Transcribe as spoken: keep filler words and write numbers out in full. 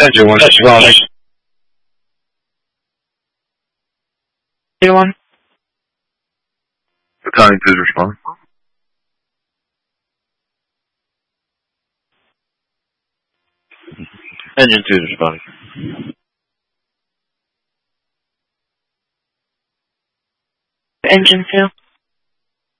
Engine one, that's responding. One. Battalion two is responding. Engine two is responding. Engine two.